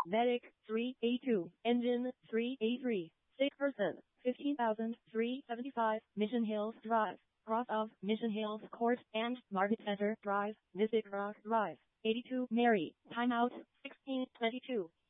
Vedic 3A2, Engine 3A3, sick person 15,375, Mission Hills Drive, cross of Mission Hills Court and Market Center Drive, Mystic Rock Drive. 82 Mary, timeout 16:22.